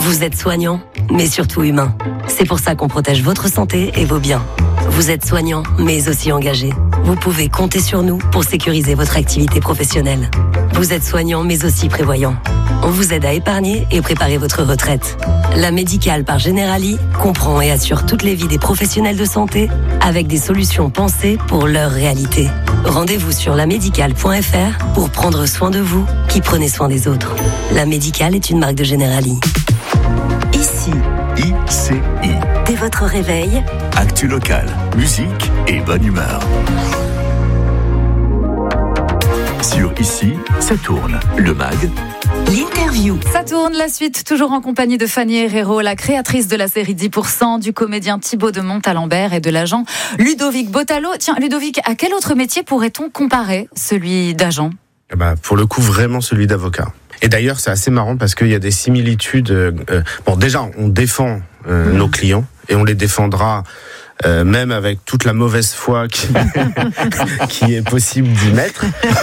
Vous êtes soignant, mais surtout humain. C'est pour ça qu'on protège votre santé et vos biens. Vous êtes soignant, mais aussi engagé. Vous pouvez compter sur nous pour sécuriser votre activité professionnelle. Vous êtes soignant, mais aussi prévoyant. On vous aide à épargner et préparer votre retraite. La Médicale par Generali comprend et assure toutes les vies des professionnels de santé avec des solutions pensées pour leur réalité. Rendez-vous sur lamédicale.fr pour prendre soin de vous qui prenez soin des autres. La Médicale est une marque de Generali. Ici. ICI. Dès votre réveil. Actu locale, musique et bonne humeur. Sur Ici, ça tourne. Le mag. L'interview. Ça tourne, la suite, toujours en compagnie de Fanny Herrero, la créatrice de la série 10%, du comédien Thibaut de Montalembert et de l'agent Ludovic Bottalo. Tiens, Ludovic, à quel autre métier pourrait-on comparer celui d'agent ? Pour le coup, vraiment celui d'avocat. Et d'ailleurs, c'est assez marrant parce qu'il y a des similitudes. Déjà, on défend nos clients et on les défendra même avec toute la mauvaise foi qui est possible d'y mettre.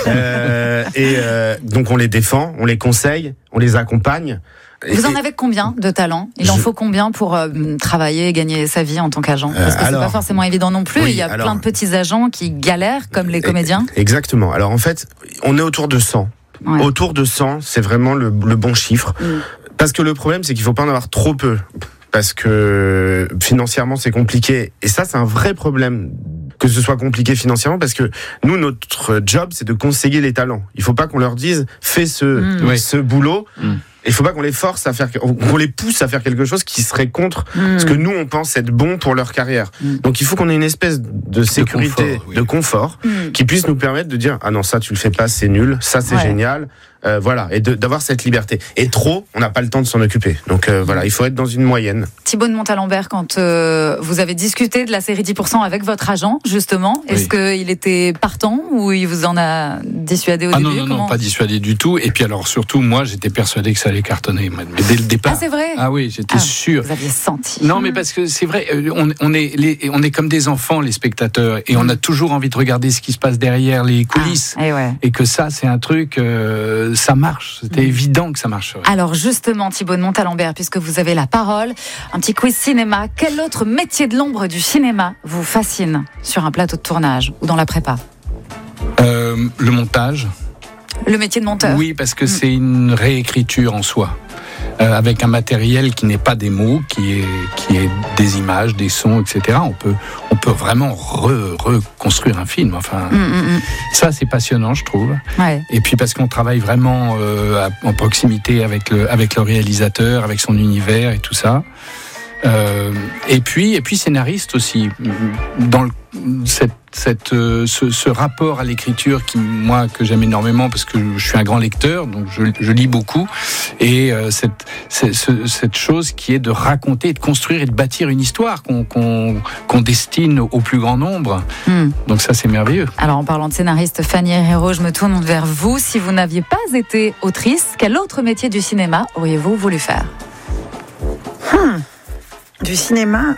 Donc on les défend, on les conseille, on les accompagne. Vous en avez combien de talents ? Il en faut combien pour travailler et gagner sa vie en tant qu'agent ? Parce que c'est pas forcément évident non plus. Oui, il y a plein de petits agents qui galèrent, comme les comédiens. Exactement. Alors en fait, on est autour de 100. Ouais. Autour de 100, c'est vraiment le bon chiffre. Parce que le problème, c'est qu'il ne faut pas en avoir trop peu. Parce que financièrement, c'est compliqué. Et ça, c'est un vrai problème que ce soit compliqué financièrement, parce que nous, notre job, c'est de conseiller les talents. Il ne faut pas qu'on leur dise « fais ce boulot ». Il faut pas qu'on les force à faire, qu'on les pousse à faire quelque chose qui serait contre ce que nous on pense être bon pour leur carrière. Donc il faut qu'on ait une espèce de sécurité, de confort, qui puisse nous permettre de dire ah non, ça tu le fais pas, c'est nul, ça c'est génial. Voilà, et d'avoir cette liberté. Et trop, on n'a pas le temps de s'en occuper. Donc voilà, il faut être dans une moyenne. Thibaut de Montalembert, quand vous avez discuté de la série 10% avec votre agent, justement, est-ce qu'il était partant ou il vous en a dissuadé au début ? Non, pas dissuadé du tout. Et puis alors surtout, moi, j'étais persuadé que ça allait cartonner. Mais dès le départ. Ah, c'est vrai ? Ah oui, j'étais sûr. Vous aviez senti. Non, mais parce que c'est vrai, on est comme des enfants, les spectateurs, et on a toujours envie de regarder ce qui se passe derrière les coulisses. Et que ça, c'est un truc. Ça marche, c'était évident que ça marcherait. Alors justement, Thibaut de Montalembert, puisque vous avez la parole, un petit quiz cinéma. Quel autre métier de l'ombre du cinéma vous fascine sur un plateau de tournage ou dans la prépa ? Le montage. Le métier de monteur ? Oui, parce que c'est une réécriture en soi. Avec un matériel qui n'est pas des mots, qui est des images, des sons, etc. On peut vraiment reconstruire un film. Enfin, ça c'est passionnant, je trouve. Ouais. Et puis parce qu'on travaille vraiment en proximité avec le réalisateur, avec son univers et tout ça. Et puis scénariste aussi. Dans ce rapport à l'écriture que j'aime énormément parce que je suis un grand lecteur, donc je lis beaucoup, et cette chose qui est de raconter, de construire et de bâtir une histoire qu'on destine au plus grand nombre. Donc ça, c'est merveilleux. Alors en parlant de scénariste, Fanny Herrero, je me tourne vers vous. Si vous n'aviez pas été autrice, quel autre métier du cinéma auriez-vous voulu faire ? Du cinéma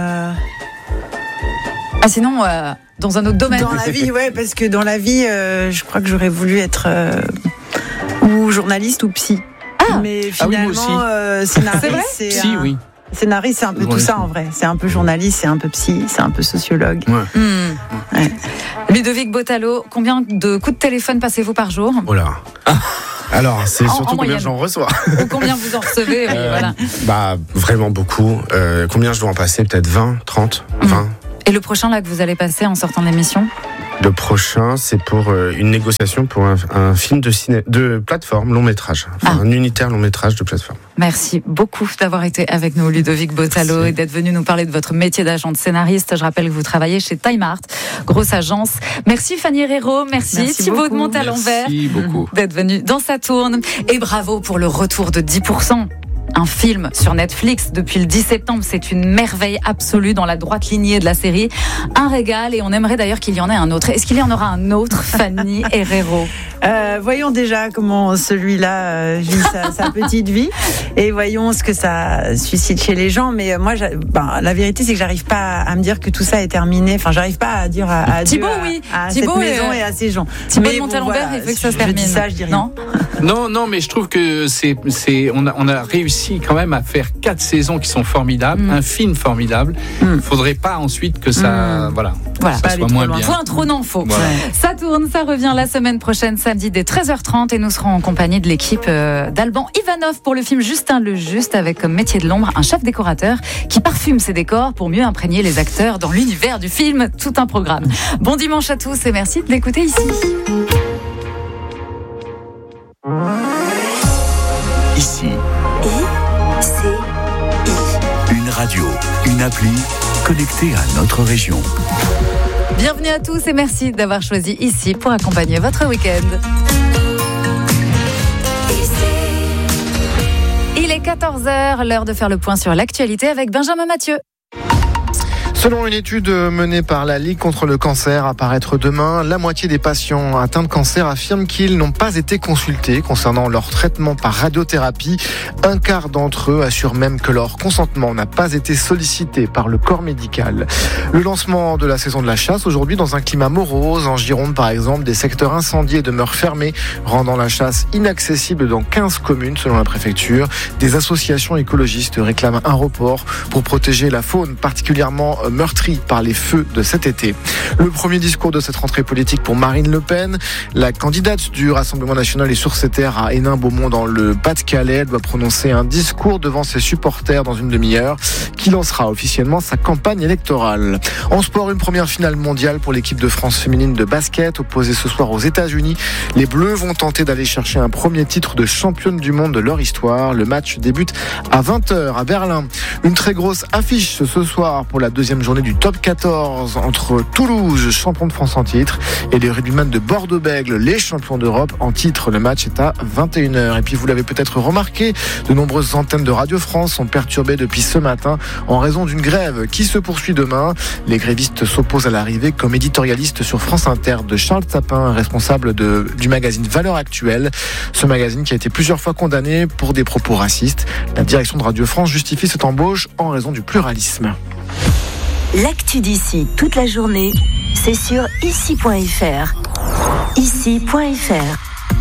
sinon, dans un autre domaine. Dans la vie, parce que dans la vie, je crois que j'aurais voulu être ou journaliste ou psy. Mais finalement, scénariste, c'est psy, oui. Scénariste, c'est un peu tout ça en vrai. C'est un peu journaliste, c'est un peu psy, c'est un peu sociologue. Ludovic Bottalo, combien de coups de téléphone passez-vous par jour ? Oh là. Alors, c'est surtout combien j'en reçois. Ou combien vous en recevez, voilà. Vraiment beaucoup. Combien je dois en passer ? Peut-être 20, 30, 20. Et le prochain là que vous allez passer en sortant de l'émission ? Le prochain, c'est pour une négociation pour un film de plateforme, long métrage. Un unitaire long métrage de plateforme. Merci beaucoup d'avoir été avec nous, Ludovic Bottalo, et d'être venu nous parler de votre métier d'agent de scénariste. Je rappelle que vous travaillez chez Time Art, grosse agence. Merci Fanny Herrero, merci Thibaut de Montalembert d'être venu dans Ça tourne. Et bravo pour le retour de 10%. Un film sur Netflix depuis le 10 septembre, c'est une merveille absolue dans la droite lignée de la série. Un régal, et on aimerait d'ailleurs qu'il y en ait un autre. Est-ce qu'il y en aura un autre, Fanny Herrero ? Voyons déjà comment celui-là vit sa petite vie et voyons ce que ça suscite chez les gens. Mais moi, la vérité, c'est que j'arrive pas à me dire que tout ça est terminé. Enfin, j'arrive pas à dire à Thibaut, Dieu, oui. à Thibaut cette maison et à ces gens. Thibaut de Montalembert, il fait que ça se termine. Je dis ça, je dis rien. Non, mais je trouve que on a réussi quand même à faire 4 saisons qui sont formidables, un film formidable. Il faudrait pas ensuite que ça, ça soit moins bien. Point trop n'en faut. Voilà. Ça tourne, ça revient la semaine prochaine, samedi dès 13h30, et nous serons en compagnie de l'équipe d'Alban Ivanov pour le film Justin le Juste, avec comme métier de l'ombre un chef décorateur qui parfume ses décors pour mieux imprégner les acteurs dans l'univers du film. Tout un programme. Bon dimanche à tous et merci de l'écouter ici. Ici. Une radio, une appli connectée à notre région. Bienvenue à tous et merci d'avoir choisi ici pour accompagner votre week-end. Il est 14h, l'heure de faire le point sur l'actualité avec Benjamin Mathieu. Selon une étude menée par la Ligue contre le cancer à paraître demain, la moitié des patients atteints de cancer affirment qu'ils n'ont pas été consultés concernant leur traitement par radiothérapie. Un quart d'entre eux assurent même que leur consentement n'a pas été sollicité par le corps médical. Le lancement de la saison de la chasse aujourd'hui dans un climat morose. En Gironde par exemple, des secteurs incendiés demeurent fermés, rendant la chasse inaccessible dans 15 communes selon la préfecture. Des associations écologistes réclament un report pour protéger la faune particulièrement meurtrie par les feux de cet été. Le premier discours de cette rentrée politique pour Marine Le Pen. La candidate du Rassemblement national est sur ses terres à Hénin-Beaumont dans le Pas-de-Calais. Elle doit prononcer un discours devant ses supporters dans une demi-heure qui lancera officiellement sa campagne électorale. En sport, une première finale mondiale pour l'équipe de France féminine de basket opposée ce soir aux États-Unis. Les Bleus vont tenter d'aller chercher un premier titre de championne du monde de leur histoire. Le match débute à 20h à Berlin. Une très grosse affiche ce soir pour la deuxième journée du top 14 entre Toulouse, champion de France en titre, et les rugbymen de Bordeaux-Bègles, les champions d'Europe en titre. Le match est à 21h. Et puis vous l'avez peut-être remarqué, de nombreuses antennes de Radio France sont perturbées depuis ce matin en raison d'une grève qui se poursuit demain. Les grévistes s'opposent à l'arrivée comme éditorialiste sur France Inter de Charles Sapin, responsable du magazine Valeurs Actuelles. Ce magazine qui a été plusieurs fois condamné pour des propos racistes. La direction de Radio France justifie cette embauche en raison du pluralisme. L'actu d'ici toute la journée, c'est sur ici.fr. Ici.fr.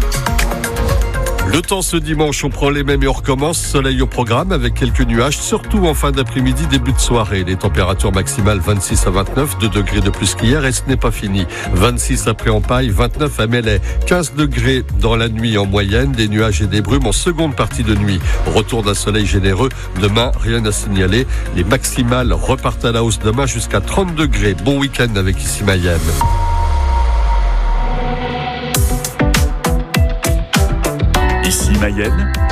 Le temps ce dimanche, on prend les mêmes et on recommence. Soleil au programme avec quelques nuages, surtout en fin d'après-midi, début de soirée. Les températures maximales 26 à 29, 2 degrés de plus qu'hier et ce n'est pas fini. 26 après en Paille, 29 à Melay, 15 degrés dans la nuit en moyenne, des nuages et des brumes en seconde partie de nuit. Retour d'un soleil généreux. Demain, rien à signaler. Les maximales repartent à la hausse demain jusqu'à 30 degrés. Bon week-end avec Ici Mayenne. Ici Mayenne,